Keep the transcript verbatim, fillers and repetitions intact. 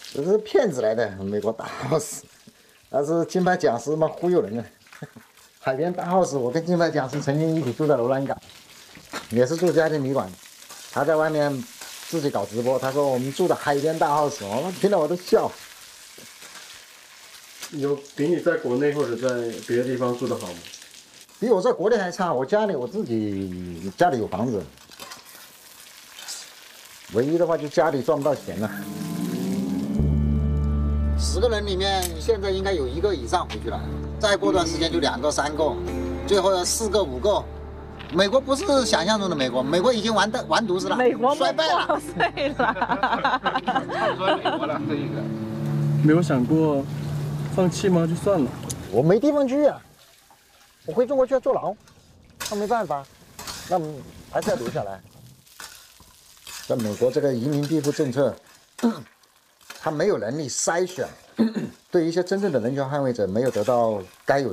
这是骗子来的，美国大 house， 那是金牌讲师嘛忽悠人的。海边大 house， 我跟金牌讲师曾经一起住在罗兰港，也是住家庭旅馆。他在外面自己搞直播，他说我们住的海边大 house， 我听了我都笑。 有比你在国内或者在别的地方住的好吗？ 比我在国内还差。我家里我自己家里有房子，唯一的话就家里赚不到钱了。十个人里面，现在应该有一个以上回去了，再过段时间就两个、三个，最后四个、五个。美国不是想象中的美国，美国已经完蛋完犊子了， 美国衰败了， 碎了。 差不多美国了这一个。 没有想过放弃吗？就算了。 我没地方去啊，我回中国去要坐牢，那没办法，那还是要留下来。在美国这个移民庇护政策，他没有能力筛选，对一些真正的人权捍卫者没有得到该有